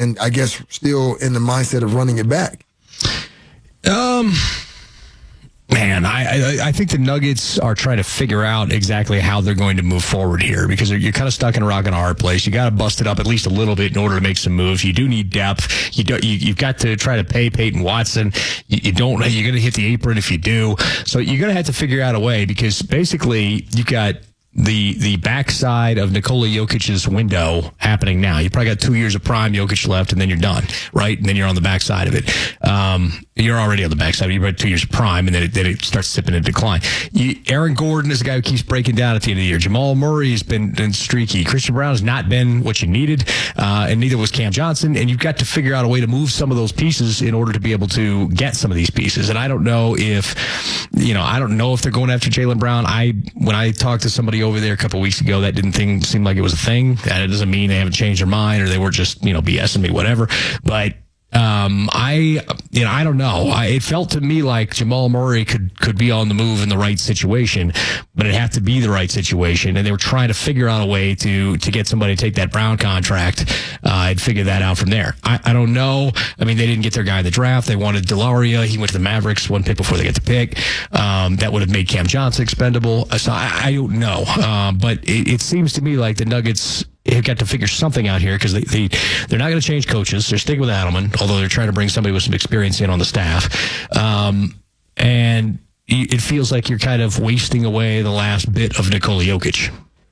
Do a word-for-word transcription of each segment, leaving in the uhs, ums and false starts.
and I guess still in the mindset of running it back? Um, man, I, I I think the Nuggets are trying to figure out exactly how they're going to move forward here, because you're kind of stuck in a rock and a hard place. You got to bust it up at least a little bit in order to make some moves. You do need depth. You don't. You, you've got to try to pay Peyton Watson. You, you don't. You're going to hit the apron if you do. So you're going to have to figure out a way, because basically you got the the backside of Nikola Jokic's window happening now. You probably got two years of prime Jokic left, and then you're done, right? And then you're on the backside of it. Um, you're already on the backside. You've got two years of prime, and then it, then it starts tipping into decline. You, Aaron Gordon is a guy who keeps breaking down at the end of the year. Jamal Murray has been, been streaky. Christian Brown has not been what you needed, uh, and neither was Cam Johnson. And you've got to figure out a way to move some of those pieces in order to be able to get some of these pieces. And I don't know if, you know, I don't know if they're going after Jaylen Brown. I when I talked to somebody over there a couple of weeks ago, that didn't think, seem like it was a thing. And it doesn't mean they haven't changed their mind or they were just, you know, BSing me, whatever. But um, I, you know, I don't know. I, it felt to me like Jamal Murray could, could be on the move in the right situation, but it had to be the right situation. And they were trying to figure out a way to, to get somebody to take that Brown contract, uh, and figure that out from there. I, I don't know. I mean, they didn't get their guy in the draft. They wanted DeLauria. He went to the Mavericks one pick before they get the pick. Um, that would have made Cam Johnson expendable. So I, I don't know. Um, but it, it seems to me like the Nuggets have got to figure something out here, because they, they, they're not going to change coaches. They're sticking with Adelman, although they're trying to bring somebody with some experience in on the staff. Um, and it feels like you're kind of wasting away the last bit of Nikola Jokic.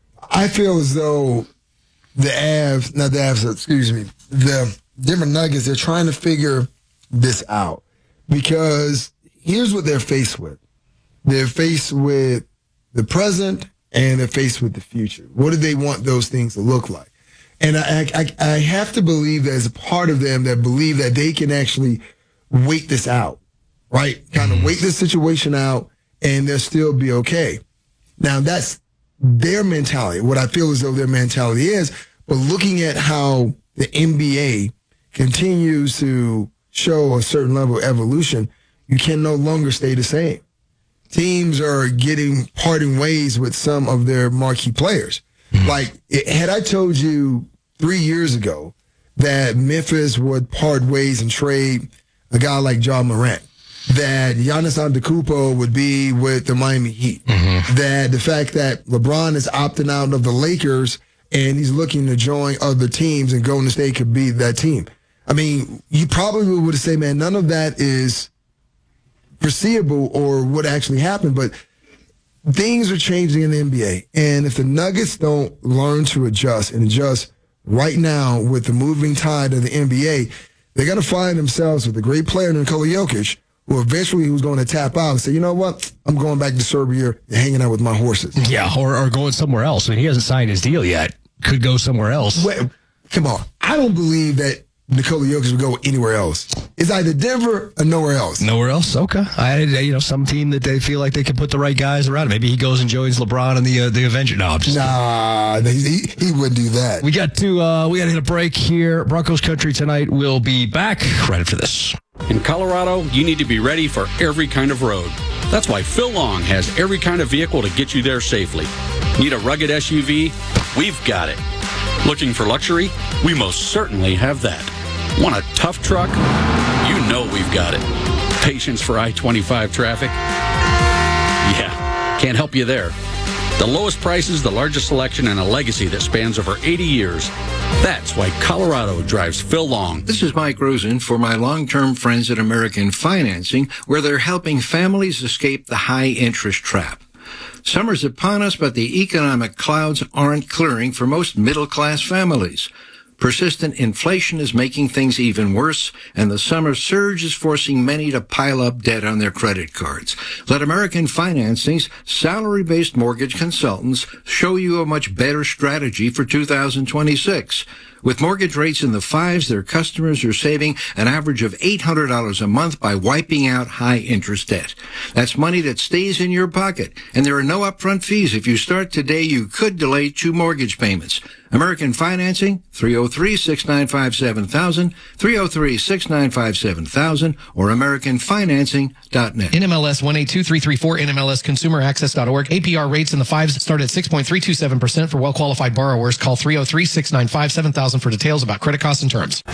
I feel as though the Avs, not the Avs, excuse me, the Denver Nuggets, they're trying to figure this out, because here's what they're faced with. They're faced with the present, and they're faced with the future. What do they want those things to look like? And I, I, I have to believe there's a part of them that believe that they can actually wait this out, right? Kind of wait this situation out, and they'll still be okay. Now, that's their mentality, what I feel as though their mentality is. But looking at how the N B A continues to show a certain level of evolution, you can no longer stay the same. Teams are getting parting ways with some of their marquee players. Like, it, had I told you three years ago that Memphis would part ways and trade a guy like Ja Morant, that Giannis Antetokounmpo would be with the Miami Heat, mm-hmm. that the fact that LeBron is opting out of the Lakers and he's looking to join other teams and Golden State could be that team. I mean, you probably would say, man, none of that is foreseeable or what actually happened, but things are changing in the N B A. And if the Nuggets don't learn to adjust and adjust right now with the moving tide of the N B A, they're going to find themselves with a great player, Nikola Jokic, who eventually who's going to tap out and say, you know what, I'm going back to Serbia and hanging out with my horses. Yeah, or, or going somewhere else. I mean, he hasn't signed his deal yet. Could go somewhere else. Wait, come on. I don't believe that Nikola Jokic would go anywhere else. It's either Denver or nowhere else. Nowhere else? Okay. I, you know, some team that they feel like they can put the right guys around. Maybe he goes and joins LeBron and the uh, the Avenger. No, I'm just nah, he, he wouldn't do that. We got to uh, we got to hit a break here. Broncos Country tonight. We'll be back right after this. In Colorado, you need to be ready for every kind of road. That's why Phil Long has every kind of vehicle to get you there safely. Need a rugged S U V? We've got it. Looking for luxury? We most certainly have that. Want a tough truck? You know we've got it. Patience for I twenty-five traffic? Yeah, can't help you there. The lowest prices, the largest selection, and a legacy that spans over eighty years. That's why Colorado drives Phil Long. This is Mike Rosen for my long-term friends at American Financing, where they're helping families escape the high-interest trap. Summer's upon us, but the economic clouds aren't clearing for most middle-class families. Persistent inflation is making things even worse, and the summer surge is forcing many to pile up debt on their credit cards. Let American Financing's salary-based mortgage consultants show you a much better strategy for two thousand twenty-six. With mortgage rates in the fives, their customers are saving an average of eight hundred dollars a month by wiping out high-interest debt. That's money that stays in your pocket, and there are no upfront fees. If you start today, you could delay two mortgage payments. American Financing, three oh three, six nine five, seven thousand, three oh three, six nine five, seven thousand, or american financing dot net. N M L S one eight two three three four, N M L S consumer access dot org. A P R rates in the fives start at six point three two seven percent for well-qualified borrowers. Call three oh three, six nine five, seven thousand for details about credit costs and terms.